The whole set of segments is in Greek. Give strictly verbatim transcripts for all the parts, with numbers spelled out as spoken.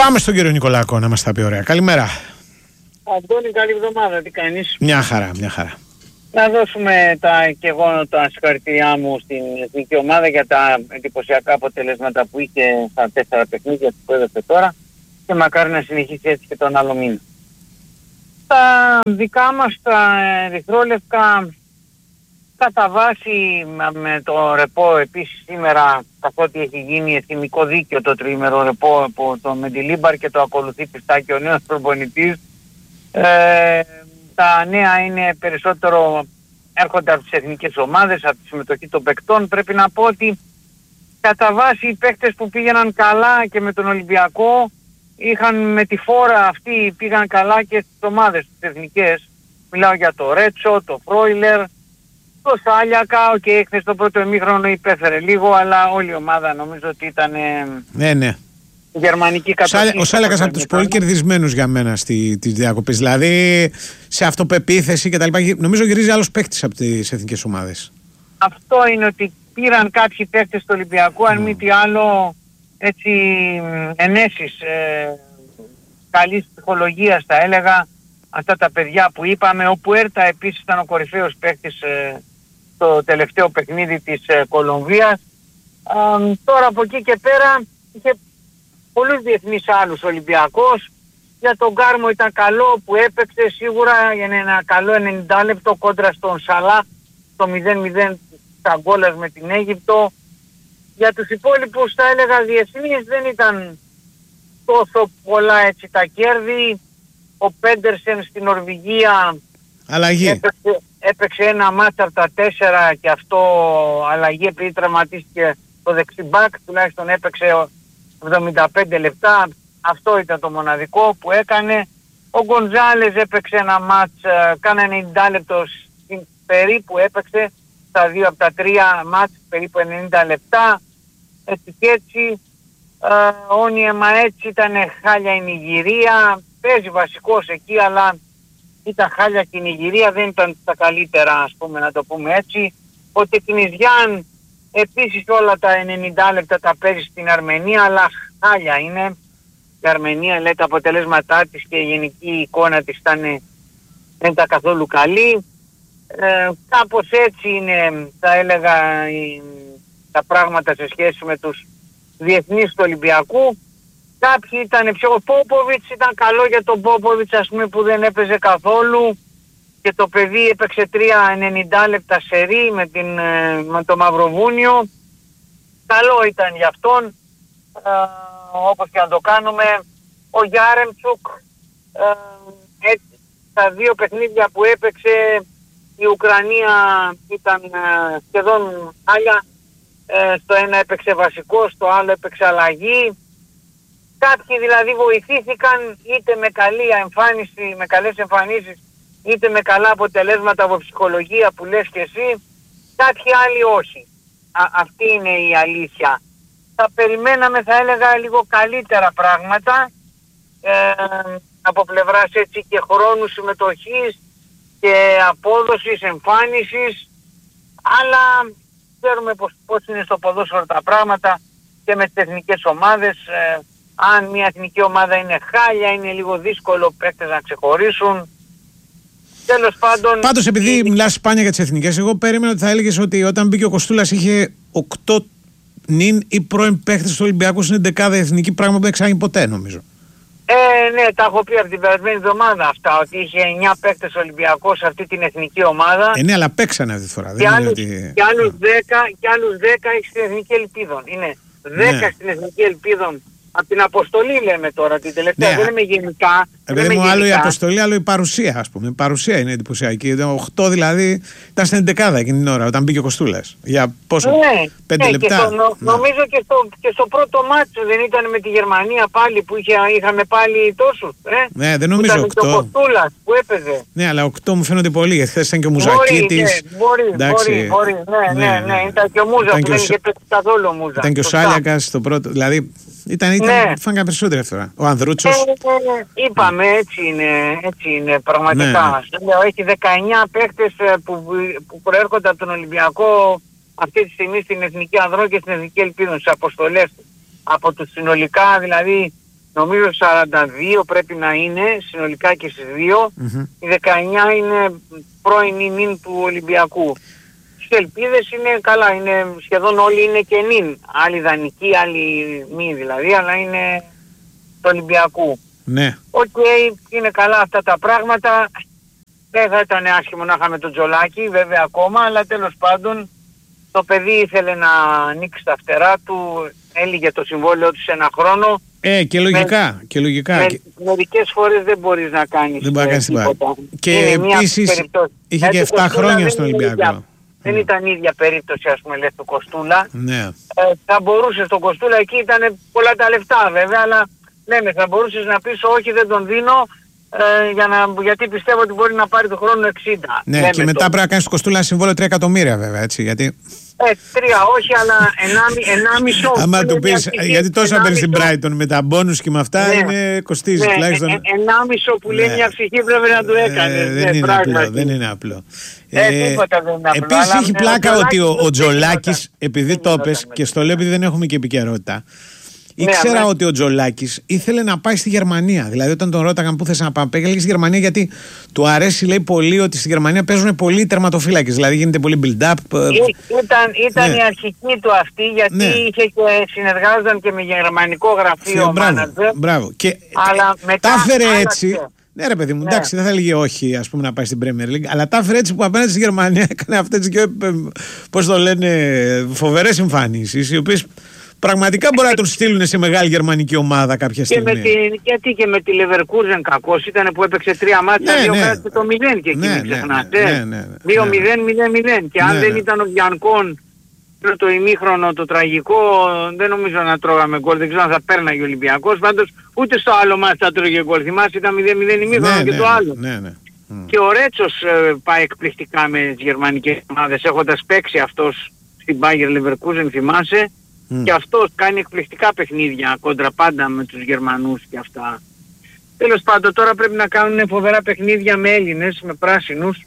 Πάμε στον κύριο Νικολακό να μας τα πει ωραία. Καλημέρα. Αντώνη, καλή εβδομάδα. Τι κάνεις? Μια χαρά, μια χαρά. Να δώσουμε τα, και εγώ τα συγχαρητήριά μου στην εθνική ομάδα για τα εντυπωσιακά αποτελέσματα που είχε στα τέσσερα παιχνίδια που έδωσε τώρα και μακάρι να συνεχίσει έτσι και τον άλλο μήνα. Τα δικά μας τα ερυθρόλευκα κατά βάση με το ρεπό επίσης σήμερα, καθότι έχει γίνει εθνικό δίκαιο το τριήμερο ρεπό από το Μεντιλίμπαρ και το ακολουθεί πιστάκι ο νέος προπονητής, ε, τα νέα είναι περισσότερο έρχονται από τις εθνικές ομάδες, από τη συμμετοχή των παικτών. Πρέπει να πω ότι κατά βάση οι παίκτες που πήγαιναν καλά και με τον Ολυμπιακό είχαν με τη φόρα αυτή, πήγαν καλά και στις ομάδες τις εθνικές. Μιλάω για το Ρέτσο, το Φρόιλερ, το Σάλιακα, και okay, χθες το πρώτο ημίχρονο υπέφερε λίγο, αλλά όλη η ομάδα νομίζω ότι ήταν ναι, ναι. γερμανική κατοχή. Ο Σάλιακας από τους πολύ κερδισμένους για μένα στη, της διακοπής, δηλαδή σε αυτοπεποίθηση και τα λοιπά. Νομίζω γυρίζει άλλος παίκτης από τις εθνικές ομάδες. Αυτό είναι, ότι πήραν κάποιοι παίκτες του Ολυμπιακού, mm. αν μη τι άλλο, έτσι ενέσεις ε, καλής ψυχολογίας θα έλεγα, αυτά τα παιδιά που είπαμε. Ο Πουέρτα επίσης ήταν ο κορυφαίος παίκτης ε, το τελευταίο παιχνίδι της ε, Κολομβίας. Ε, τώρα από εκεί και πέρα είχε πολλούς διεθνείς άλλους Ολυμπιακός. Για τον Κάρμο ήταν καλό που έπαιξε σίγουρα για ένα καλό ενενήντα λεπτό κόντρα στον Σαλάχ, το μηδέν μηδέν στα γκόλας με την Αίγυπτο. Για τους υπόλοιπους θα έλεγα διεθνείς δεν ήταν τόσο πολλά έτσι τα κέρδη. Ο Πέντερσεν στην Νορβηγία αλλαγή. Έπαιξε, έπαιξε ένα μάτσα από τα τέσσερα και αυτό αλλαγή επειδή τραυματίστηκε το δεξιμπάκ, τουλάχιστον έπαιξε εβδομήντα πέντε λεπτά. Αυτό ήταν το μοναδικό που έκανε. Ο Γκονζάλες έπαιξε ένα μάτς, κάνα ενενήντα λεπτό περίπου έπαιξε στα δύο από τα τρία μάτς, περίπου ενενήντα λεπτά. Έτσι και έτσι. Ο Νιέμα έτσι ήταν χάλια η Νιγηρία. Παίζει βασικός εκεί, αλλά ήταν χάλια και η Νιγηρία, δεν ήταν τα καλύτερα, ας πούμε, να το πούμε έτσι. Ο Τεκνιζιάν επίσης όλα τα ενενήντα λεπτά τα παίζει στην Αρμενία, αλλά χάλια είναι. Η Αρμενία, λέει, τα αποτελέσματά της και η γενική εικόνα της ήταν, δεν ήταν καθόλου καλή. Ε, κάπως έτσι είναι, θα έλεγα, η, τα πράγματα σε σχέση με τους διεθνείς του Ολυμπιακού. Κάποιοι ήταν πιο... Ο Πόποβιτς ήταν καλό για τον Πόποβιτς, ας πούμε, που δεν έπαιζε καθόλου και το παιδί έπαιξε τρία ενενήντα λεπτά σερί με, την, με το Μαυροβούνιο. Καλό ήταν για αυτόν, ε, όπως και να το κάνουμε. Ο Γιάρεμτσουκ, ε, έτσι, τα δύο παιχνίδια που έπαιξε η Ουκρανία ήταν ε, σχεδόν άλλα. Ε, στο ένα έπαιξε βασικό, στο άλλο έπαιξε αλλαγή. Κάποιοι δηλαδή βοηθήθηκαν είτε με καλή εμφάνιση, με καλές εμφανίσεις, είτε με καλά αποτελέσματα από ψυχολογία που λες και εσύ. Κάποιοι άλλοι όχι. Α, αυτή είναι η αλήθεια. Θα περιμέναμε, θα έλεγα, λίγο καλύτερα πράγματα ε, από πλευράς έτσι και χρόνου συμμετοχής και απόδοσης, εμφάνισης, αλλά ξέρουμε πως, πως είναι στο ποδόσφαιρο τα πράγματα και με τις εθνικές ομάδες. Ε, αν μια εθνική ομάδα είναι χάλια, είναι λίγο δύσκολο παίκτες να ξεχωρίσουν. Τέλος πάντων... Πάντως, επειδή η... μιλάς σπάνια για τις εθνικές, εγώ περίμενα ότι θα έλεγες ότι όταν μπήκε ο Κοστούλας είχε οκτώ νυν ή πρώην παίκτες του Ολυμπιακού στην δεκάδα εθνική, πράγμα που δεν εξάγει ποτέ, νομίζω. Ε, ναι, τα έχω πει από την περασμένη εβδομάδα αυτά, ότι είχε εννιά παίκτες Ολυμπιακός σε αυτή την εθνική ομάδα. Ε, ναι, αλλά παίξανε αυτή τη φορά. Και, άλλους, ότι... και άλλους δέκα, και άλλους δέκα έχει στην Εθνική Ελπίδων. Είναι δέκα ναι. στην Εθνική Ελπίδων. Από την αποστολή λέμε τώρα, την τελευταία, ναι. δεν λέμε γενικά. Επειδή μου άλλο η αποστολή, άλλο η παρουσία, ας πούμε. Η παρουσία είναι εντυπωσιακή. οκτώ δηλαδή ήταν στην εντεκάδα εκείνη την ώρα, όταν μπήκε ο Κοστούλας. Για πόσο, ναι. πέντε ναι, λεπτά. Και στο, νο, ναι. Νομίζω και στο, και στο πρώτο μάτσο δεν ήταν με τη Γερμανία πάλι που είχε, είχαμε πάλι τόσους. Ε? Ναι, δεν νομίζω οκτώ. Ήταν ο Κοστούλας που έπαιζε. Ναι, αλλά οκτώ μου φαίνονται πολύ, γιατί χθες ήταν και ο Μουζακίτης. Μπορεί, ναι, μπορεί, μπορεί, ναι, ναι, ναι, ναι. Ήταν και ο Μούζα που δεν είχε παίξει καθόλου ο Μούζα. Ήταν και ο Σάλιακας στο πρώτο, δηλαδή... Ήταν, ήταν, ναι. Φάγανε περισσότερη αυτή. Ο Ανδρούτσος. Ε, ε, ε, είπαμε, έτσι είναι, έτσι είναι πραγματικά. Ναι. Έχει δεκαεννιά παίχτες που, που προέρχονται από τον Ολυμπιακό αυτή τη στιγμή στην Εθνική Ανδρών και στην Εθνική Ελπίδων, στις αποστολές του. Από τους συνολικά, δηλαδή, νομίζω σαράντα δύο πρέπει να είναι συνολικά και στις δύο. Mm-hmm. Οι δεκαεννιά είναι πρώην νυν του Ολυμπιακού. Στις ελπίδες είναι καλά, είναι, σχεδόν όλοι είναι και νυν. Άλλοι δανεικοί, άλλοι μη δηλαδή, αλλά είναι του Ολυμπιακού. Ναι. Οκ, okay, είναι καλά αυτά τα πράγματα. Δεν θα ήταν άσχημο να είχαμε τον Τζολάκη, βέβαια ακόμα, αλλά τέλος πάντων το παιδί ήθελε να ανοίξει τα φτερά του, έλυγε το συμβόλαιο του σε ένα χρόνο. Ε, και λογικά. Με, και λογικά. Με, μερικές φορές δεν μπορείς να κάνεις δεν μπορεί να κάνεις τίποτα. Και επίσης είχε και επτά χρόνια στον Ολυμπιακό. Δεν mm. ήταν η ίδια περίπτωση, ας πούμε, λες του Κοστούλα. Ναι. Ε, θα μπορούσες τον Κοστούλα, εκεί ήταν πολλά τα λεφτά βέβαια, αλλά λέμε, θα μπορούσες να πεις όχι, δεν τον δίνω, ε, για να, γιατί πιστεύω ότι μπορεί να πάρει το χρόνο εξήντα. Ναι, λέμε και μετά το... πρέπει να κάνεις το Κοστούλα συμβόλαιο τρία εκατομμύρια βέβαια, έτσι, γιατί... Ε, τρία όχι, αλλά ενάμιση όσο. Άμα του πεις, γιατί τόσα παίρνεις στην Brighton με τα μπόνους και με αυτά, ναι, είναι κοστίζει ναι, τουλάχιστον. ενάμιση που λέει, ναι, μια ψυχή πρέπει να του έκανε. Ε, δεν, ναι, είναι απλό, δεν είναι απλό. Ε, ε, τίποτα δεν είναι απλό. Επίσης έχει πλάκα ότι ο, ο Τζολάκης, επειδή το πες, και στο λέω επειδή δεν έχουμε και επικαιρότητα, ήξερα ναι, ότι ο Τζολάκης ήθελε να πάει στη Γερμανία. Δηλαδή, όταν τον ρώταγαν πού θες να πάει, έλεγε στη Γερμανία γιατί του αρέσει, λέει, πολύ ότι στη Γερμανία παίζουν πολλοί τερματοφύλακες. Δηλαδή, γίνεται πολύ build-up. Ήταν, ήταν ναι, η αρχική του αυτή, γιατί ναι, είχε και συνεργάζονταν και με γερμανικό γραφείο manager. Μπράβο. Και αλλά μετά, τα έφερε έτσι. Ναι, ρε παιδί μου, ναι, εντάξει, δεν θα έλεγε όχι, ας πούμε, να πάει στην Premier League, αλλά τα έφερε έτσι που απέναντι στη Γερμανία έκανε αυτές και, πώς το λένε, φοβερές εμφανίσεις, οι οποίες πραγματικά μπορεί να τον στείλουν σε μεγάλη γερμανική ομάδα κάποια στιγμή. Και με τη, γιατί και με τη Leverkusen κακός ήταν που έπαιξε τρία μάτια, ναι, δύο ναι, πέρασε το μηδέν και εκεί, ναι, μην ξεχνάτε. Ναι, ναι, ναι, δύο μηδέν μηδέν μηδέν. Και αν ναι, δεν ναι, ήταν ο Γιανκόν το ημίχρονο το τραγικό, δεν νομίζω να τρώγαμε γκολ, δεν ξέρω αν θα πέρναγε ο Ολυμπιακός. Πάντως ούτε στο άλλο μάτι θα τρώγε γκολ. Θυμάσαι, ήταν μηδέν μηδέν ημίχρονο, ναι, και ναι, το άλλο. Ναι, ναι. Και ο Ρέτσος ε, πάει εκπληκτικά με τις γερμανικές ομάδες, έχοντας παίξει αυτός στην Bayer Leverkusen, θυμάσαι. Mm. Και αυτός κάνει εκπληκτικά παιχνίδια κόντρα πάντα με τους Γερμανούς και αυτά. Τέλος πάντων, τώρα πρέπει να κάνουν φοβερά παιχνίδια με Έλληνες, με πράσινους,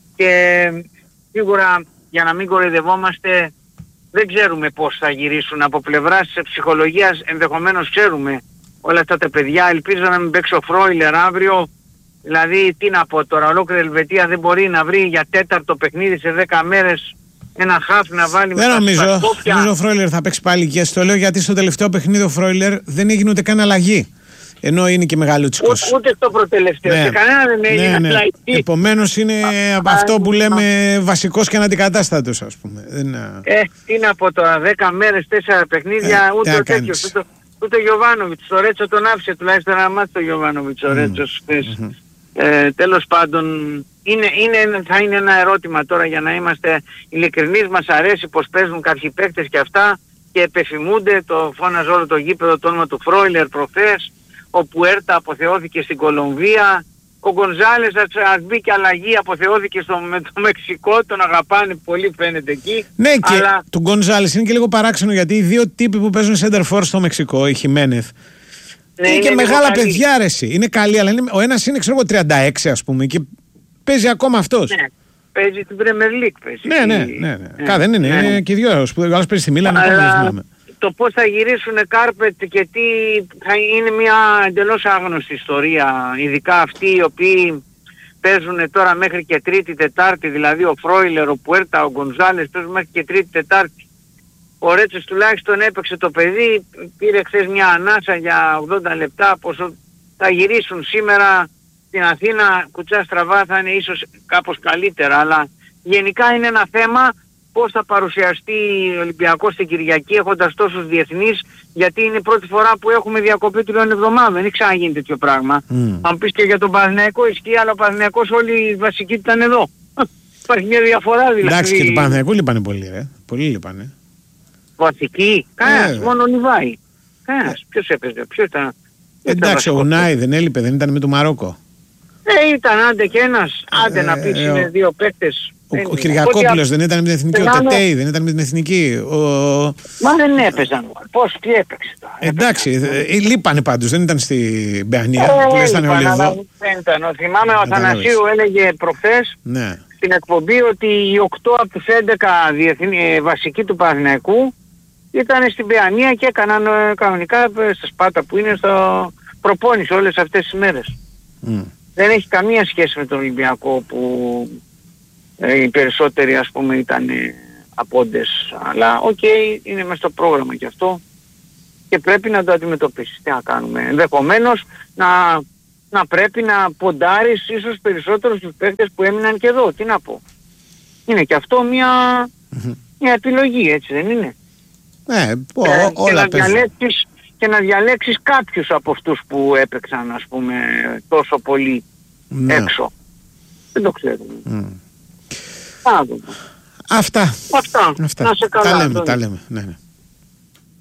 και σίγουρα, για να μην κοροϊδευόμαστε, δεν ξέρουμε πώς θα γυρίσουν από πλευράς ψυχολογίας. Ενδεχομένως ξέρουμε όλα αυτά τα παιδιά. Ελπίζω να μην παίξει ο Φρόιλερ αύριο. Δηλαδή, τι να πω τώρα, ολόκληρη η Ελβετία δεν μπορεί να βρει για τέταρτο παιχνίδι σε δέκα μέρες ένα χαφ να βάλει. Δεν νομίζω. Νομίζω ο Φρόιλερ θα παίξει πάλι, και στο λέω γιατί στο τελευταίο παιχνίδι ο Φρόιλερ δεν έγινε ούτε καν αλλαγή. Ενώ είναι και μεγαλούτσικος. Ούτε, ούτε στο προτελευταίο. Ναι. Και κανένα δεν έγινε, ναι, ναι, αλλαγή. Επομένως είναι από αυτό που λέμε βασικός και αναντικατάστατος, ας πούμε. Ε, τι να πω τώρα, δέκα μέρες, τέσσερα παιχνίδια, ε, ούτε ο τέτοιος, ούτε, ούτε ο Γιωβάνοβιτς. Το Ρέτσο τον άφησε τουλάχιστον να μάθει το Γιωβάνοβιτς ο Ρέτσος χθες. Mm-hmm. Ε, τέλος πάντων, είναι, είναι, θα είναι ένα ερώτημα τώρα, για να είμαστε ειλικρινείς. Μας αρέσει πως παίζουν κάποιοι παίκτες και αυτά και επεφημούνται. Το φώναζε όλο το γήπεδο το όνομα του Φρόιλερ προχθές. Ο Πουέρτα αποθεώθηκε στην Κολομβία. Ο Γκονζάλες, ας μπει και αλλαγή, αποθεώθηκε στο, με το Μεξικό. Τον αγαπάνε πολύ, φαίνεται εκεί. Ναι, και αλλά... του Γκονζάλες είναι και λίγο παράξενο, γιατί οι δύο τύποι που παίζουν center for στο Μεξικό, η Χιμένεθ, ναι, είναι, είναι και μεγάλα καλή παιδιά, αρέσει. Είναι καλή, αλλά είναι, ο ένας είναι, ξέρω εγώ, τριάντα έξι, ας πούμε, και παίζει ακόμα αυτός. Ναι, παίζει την Premier League, παίζει. Ναι, ναι, ναι, ναι. ναι. Κα, δεν είναι, ναι, είναι και δύο. Ο άλλος παίζει στη Μίλαν, ακόμα το πώς θα γυρίσουν κάρπετ και τι θα είναι μια εντελώς άγνωστη ιστορία. Ειδικά αυτοί οι οποίοι παίζουν τώρα μέχρι και Τρίτη, Τετάρτη, δηλαδή ο Φρόιλερ, ο Πουέρτα, ο Γκονζάλες παίζουν μέχρι και Τρίτη, Τετάρτη. Ο Ρέτσος τουλάχιστον έπαιξε το παιδί, πήρε χθες μια ανάσα για ογδόντα λεπτά, πόσο θα γυρίσουν σήμερα στην Αθήνα, κουτσά στραβά, θα είναι ίσως κάπως καλύτερα, αλλά γενικά είναι ένα θέμα πώς θα παρουσιαστεί ο Ολυμπιακός την Κυριακή έχοντας τόσους διεθνείς, γιατί είναι η πρώτη φορά που έχουμε διακοπή τριών εβδομάδων, δεν ξαναγίνει τέτοιο πράγμα. Mm. Αν πεις και για τον Παναθηναϊκό ισχύει, αλλά ο Παναθηναϊκός όλοι οι βασικοί ήταν εδώ. Υπάρχει μια διαφορά δηλαδή. Εντάξει, και του Παναθηναϊκού λείπανε πολύ, ρε. Πολύ λείπανε. Βασικοί, κανένας, yeah, μόνο ο Λιβάη. Κανένας, ποιος έπαιζε, ποιος ήταν. Εντάξει, ο Ουνάι δεν έλειπε, δεν ήταν με το Μαρόκο. Ε, ήταν άντε και ένας, άντε ε, να πεις ε, είναι δύο παίκτες. Ο, ο Κυριακόπουλος δεν ήταν με την εθνική, ο Τετέι δεν ήταν με την εθνική. Ο... Μα δεν έπαιζαν. Πώς, τι έπαιξε τώρα. Εντάξει, ε, λείπανε πάντως, δεν ήταν στην Παιανία. Ε, που ήταν όλοι εδώ. Δεν ήταν. Θυμάμαι ο Αθανασίου έλεγε προχθές, ναι, στην εκπομπή ότι οι οκτώ από τους έντεκα διεθνή, βασικοί του Παναθηναϊκού ήταν στην Παιανία και έκαναν κανονικά στα Σπάτα που είναι στο, προπόνηση όλες αυτές τις μέρες. Mm. Δεν έχει καμία σχέση με τον Ολυμπιακό που ε, οι περισσότεροι ας πούμε ήταν ε, απόντες. Αλλά οκ, okay, είναι μες στο πρόγραμμα και αυτό και πρέπει να το αντιμετωπίσεις. Τι να κάνουμε. Ενδεχομένως να, να πρέπει να ποντάρεις ίσως περισσότερο στους παίκτες που έμειναν και εδώ. Τι να πω. Είναι και αυτό μια, mm-hmm. μια επιλογή, έτσι δεν είναι. Ναι, πω, ε, όλα και, να διαλέξεις, και να διαλέξεις κάποιους από αυτούς που έπαιξαν ας πούμε τόσο πολύ ναι. έξω. Δεν το ξέρουμε. Mm. Αυτά. Αυτά. Αυτά. Να σε καλά. Τα λέμε, τα λέμε. Ναι, ναι.